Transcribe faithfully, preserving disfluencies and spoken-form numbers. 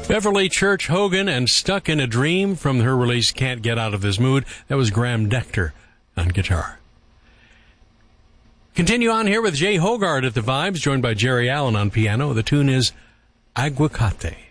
Beverly Church Hogan and Stuck in a Dream from her release Can't Get Out of This Mood. That was Graham Dector on guitar. Continue on here with Jay Hogarth at the Vibes, joined by Jerry Allen on piano. The tune is Aguacate.